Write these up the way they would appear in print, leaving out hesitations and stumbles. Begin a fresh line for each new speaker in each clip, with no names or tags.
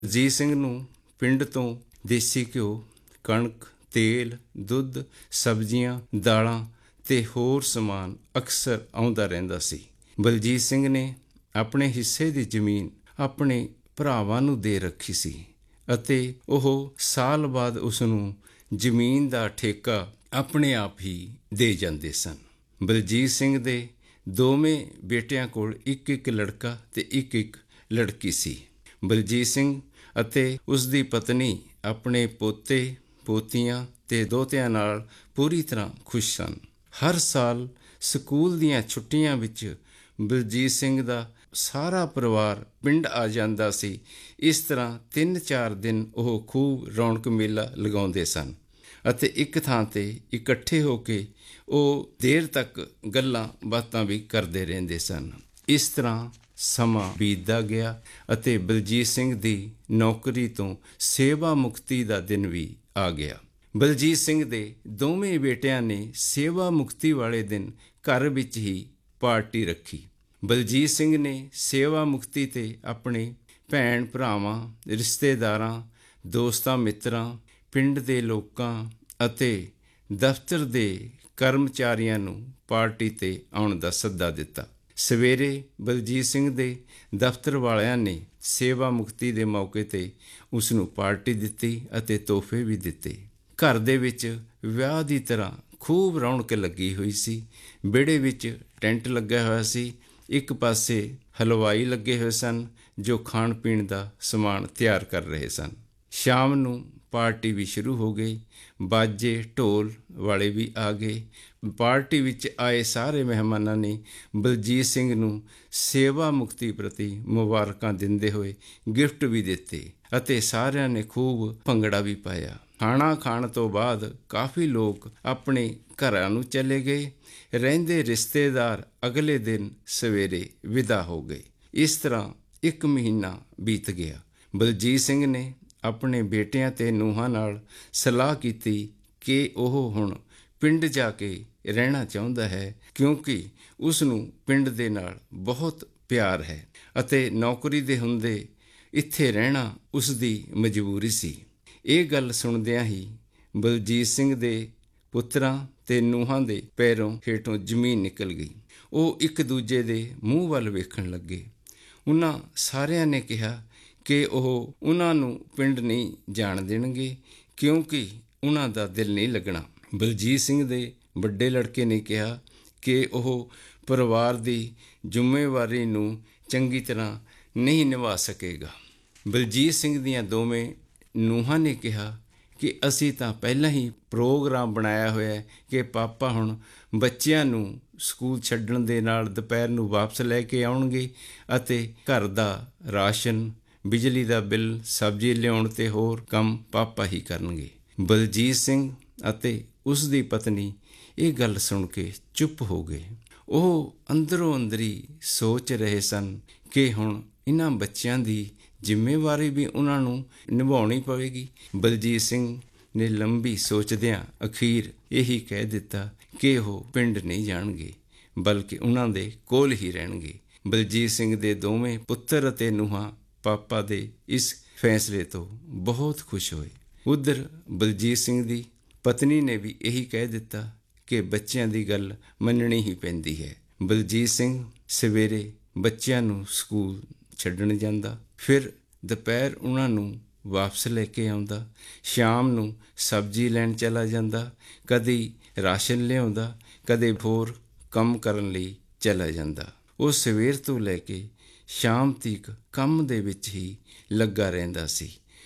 ਜੀਤ ਸਿੰਘ ਨੂੰ ਪਿੰਡ ਤੋਂ ਦੇਸੀ ਘਿਓ, ਕਣਕ, ਤੇਲ, ਦੁੱਧ, ਸਬਜ਼ੀਆਂ, ਦਾਲਾਂ ਤੇ ਹੋਰ ਸਮਾਨ ਅਕਸਰ ਆਉਂਦਾ ਰਹਿੰਦਾ ਸੀ। ਬਲਜੀਤ ਸਿੰਘ ਨੇ ਆਪਣੇ ਹਿੱਸੇ ਦੀ ਜ਼ਮੀਨ ਆਪਣੇ ਭਰਾਵਾਂ ਨੂੰ ਦੇ ਰੱਖੀ ਸੀ ਅਤੇ ਉਹ ਸਾਲ ਬਾਅਦ ਉਸ ਨੂੰ ਜ਼ਮੀਨ ਦਾ ਠੇਕਾ ਆਪਣੇ ਆਪ ਹੀ ਦੇ ਜਾਂਦੇ ਸਨ। ਬਲਜੀਤ ਸਿੰਘ ਦੇ ਦੋਵੇਂ ਬੇਟਿਆਂ ਕੋਲ ਇੱਕ ਲੜਕਾ ਤੇ ਇੱਕ ਲੜਕੀ ਸੀ। ਬਲਜੀਤ ਸਿੰਘ ਅਤੇ ਉਸ ਦੀ ਪਤਨੀ ਆਪਣੇ ਪੋਤੇ, ਪੋਤੀਆਂ ਤੇ ਦੋਹਤਿਆਂ ਨਾਲ ਪੂਰੀ ਤਰ੍ਹਾਂ ਖੁਸ਼ ਸਨ। ਹਰ ਸਾਲ ਸਕੂਲ ਦੀਆਂ ਛੁੱਟੀਆਂ ਵਿੱਚ ਬਲਜੀਤ ਸਿੰਘ ਦਾ ਸਾਰਾ ਪਰਿਵਾਰ ਪਿੰਡ ਆ ਜਾਂਦਾ ਸੀ। ਇਸ ਤਰ੍ਹਾਂ 3-4 ਦਿਨ ਉਹ ਖੂਬ ਰੌਣਕ ਮੇਲਾ ਲਗਾਉਂਦੇ ਸਨ ਅਤੇ ਇੱਕ ਥਾਂ 'ਤੇ ਇਕੱਠੇ ਹੋ ਕੇ ਉਹ ਦੇਰ ਤੱਕ ਗੱਲਾਂ ਬਾਤਾਂ ਵੀ ਕਰਦੇ ਰਹਿੰਦੇ ਸਨ। ਇਸ ਤਰ੍ਹਾਂ ਸਮਾਂ ਬੀਤਦਾ ਗਿਆ ਅਤੇ ਬਲਜੀਤ ਸਿੰਘ ਦੀ ਨੌਕਰੀ ਤੋਂ ਸੇਵਾ ਮੁਕਤੀ ਦਾ ਦਿਨ ਵੀ ਆ ਗਿਆ। ਬਲਜੀਤ ਸਿੰਘ ਦੇ ਦੋਵੇਂ ਬੇਟਿਆਂ ਨੇ ਸੇਵਾ ਮੁਕਤੀ ਵਾਲੇ ਦਿਨ ਘਰ ਵਿੱਚ ਹੀ ਪਾਰਟੀ ਰੱਖੀ। ਬਲਜੀਤ ਸਿੰਘ ਨੇ ਸੇਵਾ ਮੁਕਤੀ 'ਤੇ ਆਪਣੇ ਭੈਣ ਭਰਾਵਾਂ, ਰਿਸ਼ਤੇਦਾਰਾਂ, ਦੋਸਤਾਂ ਮਿੱਤਰਾਂ, ਪਿੰਡ ਦੇ ਲੋਕਾਂ ਅਤੇ ਦਫ਼ਤਰ ਦੇ ਕਰਮਚਾਰੀਆਂ ਨੂੰ ਪਾਰਟੀ 'ਤੇ ਆਉਣ ਦਾ ਸੱਦਾ ਦਿੱਤਾ। ਸਵੇਰੇ ਬਲਜੀਤ ਸਿੰਘ ਦੇ ਦਫ਼ਤਰ ਵਾਲਿਆਂ ਨੇ ਸੇਵਾ ਮੁਕਤੀ ਦੇ ਮੌਕੇ 'ਤੇ ਉਸ ਨੂੰ ਪਾਰਟੀ ਦਿੱਤੀ ਅਤੇ ਤੋਹਫੇ ਵੀ ਦਿੱਤੇ। ਘਰ ਦੇ ਵਿੱਚ ਵਿਆਹ ਦੀ ਤਰ੍ਹਾਂ ਖੂਬ ਰੌਣਕ ਲੱਗੀ ਹੋਈ ਸੀ। ਵਿਹੜੇ ਵਿੱਚ ਟੈਂਟ ਲੱਗਿਆ ਹੋਇਆ ਸੀ। ਇੱਕ ਪਾਸੇ ਹਲਵਾਈ ਲੱਗੇ ਹੋਏ ਸਨ ਜੋ ਖਾਣ ਪੀਣ ਦਾ ਸਮਾਨ ਤਿਆਰ ਕਰ ਰਹੇ ਸਨ। ਸ਼ਾਮ ਨੂੰ ਪਾਰਟੀ ਵੀ ਸ਼ੁਰੂ ਹੋ ਗਈ। ਬਾਜੇ ਢੋਲ ਵਾਲੇ ਵੀ ਆ ਗਏ। ਪਾਰਟੀ ਵਿੱਚ ਆਏ ਸਾਰੇ ਮਹਿਮਾਨਾਂ ਨੇ ਬਲਜੀਤ ਸਿੰਘ ਨੂੰ ਸੇਵਾ ਮੁਕਤੀ ਪ੍ਰਤੀ ਮੁਬਾਰਕਾਂ ਦਿੰਦੇ ਹੋਏ ਗਿਫਟ ਵੀ ਦਿੱਤੇ ਅਤੇ ਸਾਰਿਆਂ ਨੇ ਖੂਬ ਭੰਗੜਾ ਵੀ ਪਾਇਆ। ਖਾਣਾ ਖਾਣ ਤੋਂ ਬਾਅਦ ਕਾਫੀ ਲੋਕ ਆਪਣੇ ਘਰਾਂ ਨੂੰ ਚਲੇ ਗਏ। ਰਹਿੰਦੇ ਰਿਸ਼ਤੇਦਾਰ ਅਗਲੇ ਦਿਨ ਸਵੇਰੇ ਵਿਦਾ ਹੋ ਗਏ। ਇਸ ਤਰ੍ਹਾਂ 1 ਮਹੀਨਾ ਬੀਤ ਗਿਆ। ਬਲਜੀਤ ਸਿੰਘ ਨੇ ਆਪਣੇ ਬੇਟਿਆਂ ਤੇ ਨੂੰਹਾਂ ਨਾਲ ਸਲਾਹ ਕੀਤੀ ਕਿ ਉਹ ਹੁਣ ਪਿੰਡ ਜਾ ਕੇ ਰਹਿਣਾ ਚਾਹੁੰਦਾ ਹੈ ਕਿਉਂਕਿ ਉਸ ਨੂੰ ਪਿੰਡ ਦੇ ਨਾਲ ਬਹੁਤ ਪਿਆਰ ਹੈ ਅਤੇ ਨੌਕਰੀ ਦੇ ਹੁੰਦੇ ਇੱਥੇ ਰਹਿਣਾ ਉਸ ਦੀ ਮਜਬੂਰੀ ਸੀ। ਇਹ ਗੱਲ ਸੁਣਦਿਆਂ ਹੀ ਬਲਜੀਤ ਸਿੰਘ ਦੇ ਪੁੱਤਰਾਂ ਤੇ ਨੂੰਹਾਂ ਦੇ ਪੈਰੋਂ ਹੇਠੋਂ ਜ਼ਮੀਨ ਨਿਕਲ ਗਈ। ਉਹ ਇੱਕ ਦੂਜੇ ਦੇ ਮੂੰਹ ਵੱਲ ਵੇਖਣ ਲੱਗੇ। ਉਹਨਾਂ ਸਾਰਿਆਂ ਨੇ ਕਿਹਾ ਕਿ ਉਹ ਉਹਨਾਂ ਨੂੰ ਪਿੰਡ ਨਹੀਂ ਜਾਣ ਦੇਣਗੇ ਕਿਉਂਕਿ ਉਹਨਾਂ ਦਾ ਦਿਲ ਨਹੀਂ ਲੱਗਣਾ। ਬਲਜੀਤ ਸਿੰਘ ਦੇ ਵੱਡੇ ਲੜਕੇ ਨੇ ਕਿਹਾ ਕਿ ਉਹ ਪਰਿਵਾਰ ਦੀ ਜ਼ਿੰਮੇਵਾਰੀ ਨੂੰ ਚੰਗੀ ਤਰ੍ਹਾਂ ਨਹੀਂ ਨਿਭਾ ਸਕੇਗਾ। ਬਲਜੀਤ ਸਿੰਘ ਦੀਆਂ ਦੋਵੇਂ ਨੂੰਹਾਂ ਨੇ ਕਿਹਾ ਕਿ ਅਸੀਂ ਤਾਂ ਪਹਿਲਾਂ ਹੀ ਪ੍ਰੋਗਰਾਮ ਬਣਾਇਆ ਹੋਇਆ ਹੈ ਕਿ ਪਾਪਾ ਹੁਣ ਬੱਚਿਆਂ ਨੂੰ ਸਕੂਲ ਛੱਡਣ ਦੇ ਨਾਲ ਦੁਪਹਿਰ ਨੂੰ ਵਾਪਸ ਲੈ ਕੇ ਆਉਣਗੇ ਅਤੇ ਘਰ ਦਾ ਰਾਸ਼ਨ, ਬਿਜਲੀ ਦਾ ਬਿੱਲ, ਸਬਜ਼ੀ ਲਿਆਉਣ ਤੇ ਹੋਰ ਕੰਮ ਪਾਪਾ ਹੀ ਕਰਨਗੇ। ਬਲਜੀਤ ਸਿੰਘ ਅਤੇ ਉਸ ਦੀ ਪਤਨੀ ਇਹ ਗੱਲ ਸੁਣ ਕੇ ਚੁੱਪ ਹੋ ਗਏ। ਉਹ ਅੰਦਰੋਂ ਅੰਦਰੀ ਸੋਚ ਰਹੇ ਸਨ ਕਿ ਹੁਣ ਇਹਨਾਂ ਬੱਚਿਆਂ ਦੀ ਜ਼ਿੰਮੇਵਾਰੀ ਵੀ ਉਹਨਾਂ ਨੂੰ ਨਿਭਾਉਣੀ ਪਵੇਗੀ। ਬਲਜੀਤ ਸਿੰਘ ਨੇ ਲੰਬੀ ਸੋਚਦਿਆਂ ਅਖੀਰ ਇਹੀ ਕਹਿ ਦਿੱਤਾ ਕਿ ਉਹ ਪਿੰਡ ਨਹੀਂ ਜਾਣਗੇ ਬਲਕਿ ਉਹਨਾਂ ਦੇ ਕੋਲ ਹੀ ਰਹਿਣਗੇ। ਬਲਜੀਤ ਸਿੰਘ ਦੇ ਦੋਵੇਂ ਪੁੱਤਰ ਅਤੇ ਨੂੰਹਾਂ ਪਾਪਾ ਦੇ ਇਸ ਫੈਸਲੇ ਤੋਂ ਬਹੁਤ ਖੁਸ਼ ਹੋਏ। ਉੱਧਰ ਬਲਜੀਤ ਸਿੰਘ ਦੀ ਪਤਨੀ ਨੇ ਵੀ ਇਹੀ ਕਹਿ ਦਿੱਤਾ ਕਿ ਬੱਚਿਆਂ ਦੀ ਗੱਲ ਮੰਨਣੀ ਹੀ ਪੈਂਦੀ ਹੈ। ਬਲਜੀਤ ਸਿੰਘ ਸਵੇਰੇ ਬੱਚਿਆਂ ਨੂੰ ਸਕੂਲ ਛੱਡਣ ਜਾਂਦਾ, ਫਿਰ ਦੁਪਹਿਰ ਉਹਨਾਂ ਨੂੰ ਵਾਪਸ ਲੈ ਕੇ ਆਉਂਦਾ, ਸ਼ਾਮ ਨੂੰ ਸਬਜ਼ੀ ਲੈਣ ਚਲਾ ਜਾਂਦਾ, ਕਦੇ ਰਾਸ਼ਨ ਲਿਆਉਂਦਾ, ਕਦੇ ਹੋਰ ਕੰਮ ਕਰਨ ਲਈ ਚਲਾ ਜਾਂਦਾ। ਉਹ ਸਵੇਰ ਤੋਂ ਲੈ ਕੇ ਸ਼ਾਮ ਤੀਕ ਕੰਮ ਦੇ ਵਿੱਚ ਹੀ ਲੱਗਾ ਰਹਿੰਦਾ ਸੀ।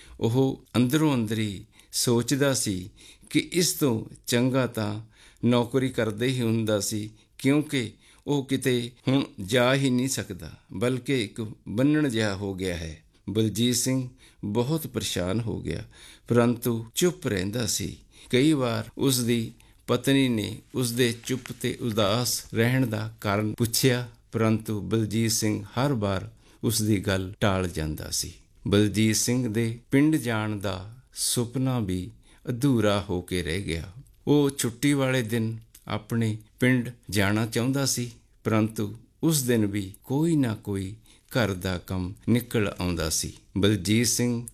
ਉਹ ਅੰਦਰੋਂ ਅੰਦਰੀ ਸੋਚਦਾ ਸੀ ਕਿ ਇਸ ਤੋਂ ਚੰਗਾ ਤਾਂ ਨੌਕਰੀ ਕਰਦੇ ਹੀ ਹੁੰਦਾ ਸੀ ਕਿਉਂਕਿ ਉਹ ਕਿਤੇ ਹੁਣ ਜਾ ਹੀ ਨਹੀਂ ਸਕਦਾ ਬਲਕਿ ਇੱਕ ਬੰਨਣ ਜਿਹਾ ਹੋ ਗਿਆ ਹੈ। ਬਲਜੀਤ ਸਿੰਘ ਬਹੁਤ ਪਰੇਸ਼ਾਨ ਹੋ ਗਿਆ ਪਰੰਤੂ ਚੁੱਪ ਰਹਿੰਦਾ ਸੀ। ਕਈ ਵਾਰ ਉਸ ਦੀ ਪਤਨੀ ਨੇ ਉਸ ਦੇ ਚੁੱਪ ਤੇ ਉਦਾਸ ਰਹਿਣ ਦਾ ਕਾਰਨ ਪੁੱਛਿਆ ਪਰੰਤੂ ਬਲਜੀਤ ਸਿੰਘ ਹਰ ਵਾਰ ਉਸ ਦੀ ਗੱਲ ਟਾਲ ਜਾਂਦਾ ਸੀ। ਬਲਜੀਤ ਸਿੰਘ ਦੇ ਪਿੰਡ ਜਾਣ ਦਾ ਸੁਪਨਾ ਵੀ ਅਧੂਰਾ ਹੋ ਕੇ ਰਹਿ ਗਿਆ। ਉਹ ਛੁੱਟੀ ਵਾਲੇ ਦਿਨ ਆਪਣੇ ਪਿੰਡ ਜਾਣਾ ਚਾਹੁੰਦਾ ਸੀ ਪਰੰਤੂ ਉਸ ਦਿਨ ਵੀ ਕੋਈ ਨਾ ਕੋਈ ਘਰ ਦਾ ਕੰਮ ਨਿਕਲ ਆਉਂਦਾ ਸੀ। ਬਲਜੀਤ ਸਿੰਘ